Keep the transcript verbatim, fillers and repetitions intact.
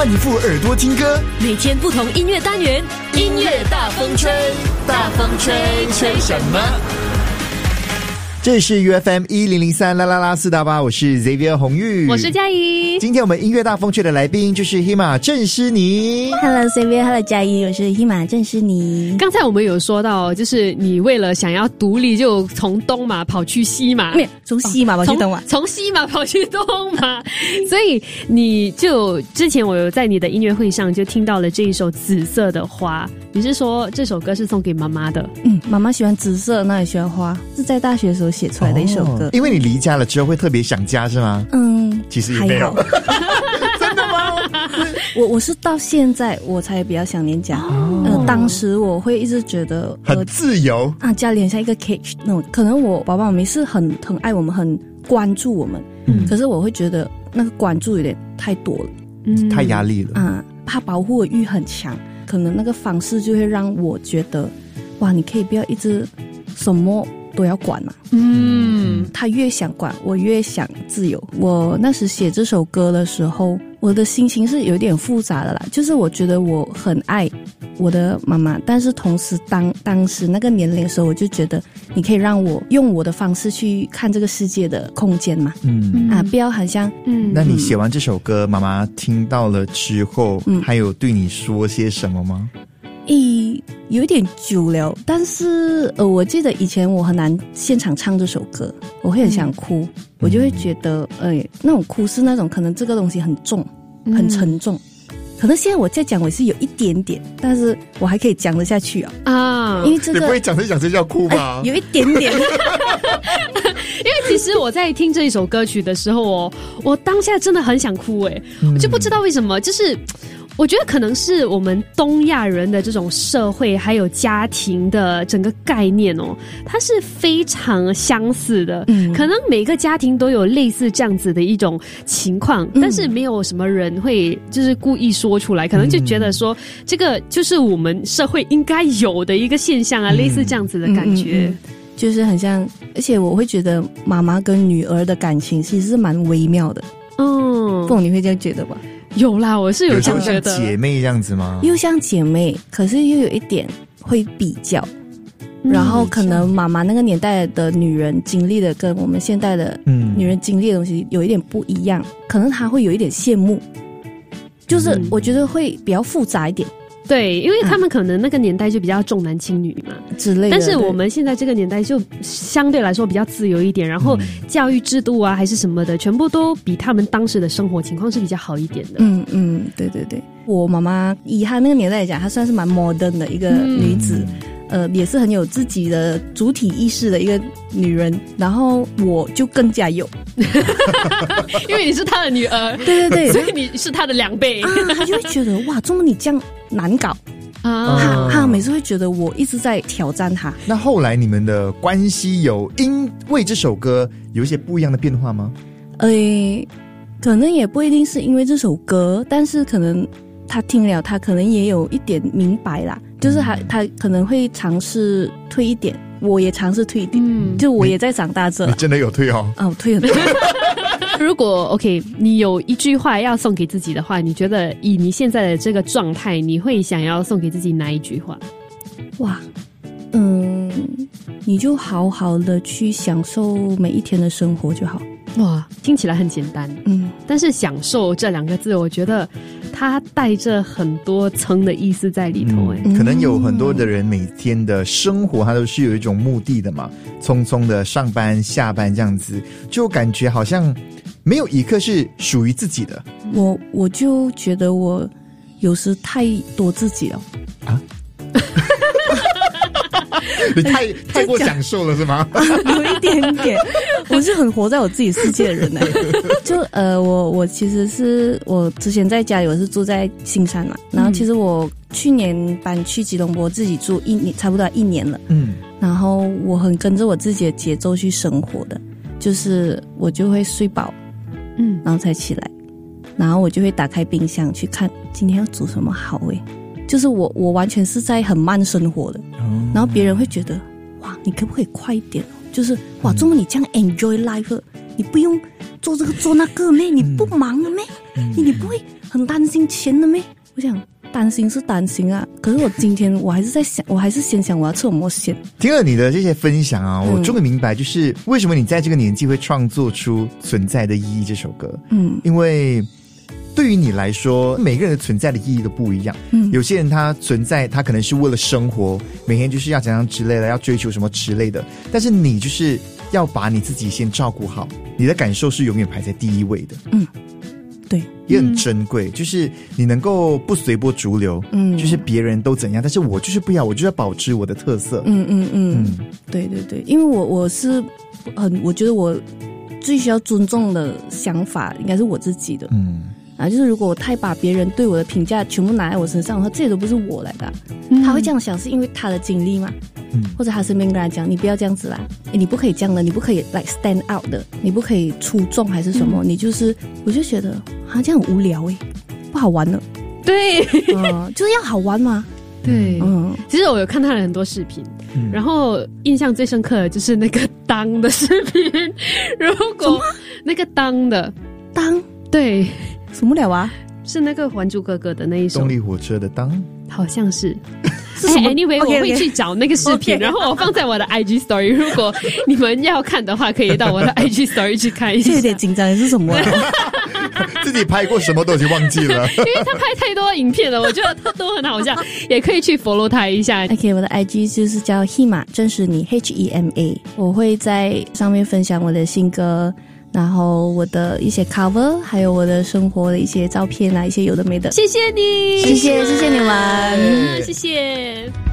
换一副耳朵听歌， 每天不同音乐单元，音乐大风吹，大风吹，吹什么？ 这是 U F M 一零零三啦啦啦四大八，我是 Xavier 洪玉， 我是嘉怡。 今天我们音乐大风吹的来宾就是 Hima 郑诗妮。 Hello Xavier，Hello 嘉怡，我是 Hima 郑诗妮。 刚才我们有说到，就是你为了想要独立，就从东马跑去西马， 没有从西马跑去东马， 从西马跑去东马，所以你就之前我有在你的音乐会上就听到了这一首《紫色的花》，你是说这首歌是送给妈妈的？ 嗯，妈妈喜欢紫色，那也喜欢花，是在大学的时候写出来的一首歌。 哦，因为你离家了之后会特别想家是吗？ 嗯， 其实也没有。真的吗？ 我我是到现在我才比较想念家。哦，呃，当时我会一直觉得、 呃、很自由啊，家里很像一个 cage 那种。可能我爸爸妈妈是很很爱我们，很关注我们，嗯，可是我会觉得那个关注有点太多了， 嗯，太压力了啊，他保护我欲很强，可能那个方式就会让我觉得，哇，你可以不要一直什么都要管嘛。嗯，他越想管，我越想自由。我那时写这首歌的时候，我的心情是有点复杂的啦，就是我觉得我很爱我的妈妈，但是同时当当时那个年龄的时候，我就觉得你可以让我用我的方式去看这个世界的空间嘛。嗯啊，不要很像嗯。那你写完这首歌，妈妈听到了之后，嗯，还有对你说些什么吗？ 诶，有一点久了，但是呃，我记得以前我很难现场唱这首歌，我会很想哭，嗯，我就会觉得，哎，那种哭是那种可能这个东西很重，很沉重。嗯，可能现在我在讲，我是有一点点，但是我还可以讲得下去啊啊！因为这个你不会讲着讲着就要哭吧？ 有一点点。 因为其实我在听这一首歌曲的时候，我我当下真的很想哭哎，嗯，我就不知道为什么，就是。我觉得可能是我们东亚人的这种社会还有家庭的整个概念哦，它是非常相似的。嗯，可能每个家庭都有类似这样子的一种情况，嗯，但是没有什么人会就是故意说出来，可能就觉得说，嗯，这个就是我们社会应该有的一个现象啊，嗯，类似这样子的感觉。嗯嗯嗯， 就是很像，而且我会觉得妈妈跟女儿的感情其实是蛮微妙的。嗯，不懂你会这样觉得吧？ 有啦，我是有这样觉得。 有像姐妹这样子吗？ 又像姐妹，可是又有一点会比较，嗯，然后可能妈妈那个年代的女人经历的跟我们现代的女人经历的东西有一点不一样，嗯，可能她会有一点羡慕，就是我觉得会比较复杂一点。 对，因为他们可能那个年代就比较重男轻女嘛，嗯，之类的，但是我们现在这个年代就相对来说比较自由一点，然后教育制度啊还是什么的，全部都比他们当时的生活情况是比较好一点的。 嗯嗯，对对对，我妈妈以她那个年代来讲，她算是蛮 modern 的一个女子。嗯，呃，也是很有自己的主体意识的一个女人，然后我就更加有， 因为你是她的女儿， 对对对， 所以你是她的两倍，啊， 她就会觉得哇，怎么你这样难搞啊？她她每次会觉得我一直在挑战她。 那后来你们的关系有因为这首歌有一些不一样的变化吗？ 呃，可能也不一定是因为这首歌，但是可能她听了，她可能也有一点明白啦。就是他，他可能会尝试退一点，我也尝试退一点，嗯，就我也在长大着。 你真的有退哦？ 哦，退很多。 如果 OK， 你有一句话要送给自己的话，你觉得以你现在的这个状态，你会想要送给自己哪一句话？ 哇，嗯，你就好好的去享受每一天的生活就好。 哇，听起来很简单，嗯，但是享受这两个字，我觉得它带着很多层的意思在里头。哎、 嗯，可能有很多的人每天的生活，他都是有一种目的的嘛，匆匆的上班下班这样子，就感觉好像没有一刻是属于自己的。 我我就觉得我有时太多自己了啊。 你太太过享受了是吗？ 有一点点，我是很活在我自己世界的人呢。就呃，我我其实是我之前在家里，我是住在新山嘛，然后其实我去年搬去吉隆坡自己住一年，差不多一年了。嗯，然后我很跟着我自己的节奏去生活的，就是我就会睡饱，嗯，然后才起来，然后我就会打开冰箱去看今天要煮什么好诶。就是我我完全是在很慢生活的，嗯、然后别人会觉得哇，你可不可以快一点？就是哇，怎么你这样 enjoy life？你不用做这个做那个咩？你不忙了咩？嗯、你你不会很担心钱的咩？我想担心是担心啊，可是我今天我还是在想，我还是先想我要吃什么先。 听了你的这些分享啊，我终于明白，就是为什么你在这个年纪会创作出《存在的意义》这首歌。嗯，因为对于你来说，每个人的存在的意义都不一样。嗯，有些人他存在，他可能是为了生活，每天就是要怎样之类的，要追求什么之类的。但是你就是要把你自己先照顾好，你的感受是永远排在第一位的。嗯。 对， 也很珍贵、嗯、就是你能够不随波逐流，嗯，就是别人都怎样，但是我就是不要，我就要保持我的特色。 嗯嗯嗯，嗯对对对，因为我我是很，我觉得我最需要尊重的想法应该是我自己的，嗯。啊，就是如果我太把别人对我的评价全部拿在我身上的话，这些都不是我来的、啊嗯。他会这样想，是因为他的经历嘛，嗯，或者他身边跟他讲，你不要这样子啦，你不可以这样的，你不可以 like stand out 的，你不可以出众还是什么，嗯、你就是，我就觉得好像很无聊诶、欸，不好玩了。 对， 嗯，就是要好玩嘛。 对，嗯，其实我有看他的很多视频、嗯，然后印象最深刻的就是那个当的视频。如果那个当的当， 对。 什么了啊？ 是那个《还珠格格》的那一首动力火车的当， 好像是。Hey, anyway， 我会去找那个视频， okay, okay. 然后我放在我的 I G Story。如果你们要看的话，可以到我的 I G Story 去看一下。 有点紧张，是什么、啊？ 自己拍过什么都已经忘记了， 因为他拍太多影片了，我觉得他都很好笑，也可以去 follow 他一下。 OK， 我的 I G 就是叫 Hema， 正是你 H E M A， 我会在上面分享我的新歌。然后我的一些 cover， 还有我的生活的一些照片啊，一些有的没的。 谢谢你， 谢谢谢谢你们， 谢谢。